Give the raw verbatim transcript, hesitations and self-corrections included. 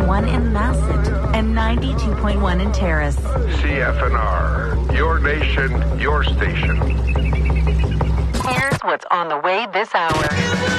one in Masset and ninety-two point one in Terrace. C F N R, your nation, your station. Here's what's on the way this hour.